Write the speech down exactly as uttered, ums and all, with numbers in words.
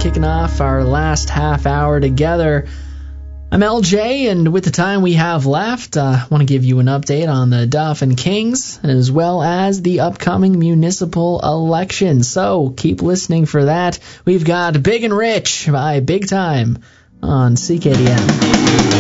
kicking off our last half hour together. I'm L J, and with the time we have left, uh, I want to give you an update on the Dauphin Kings, as well as the upcoming municipal election. So keep listening for that. We've got Big and Rich by Big Time on C K D M.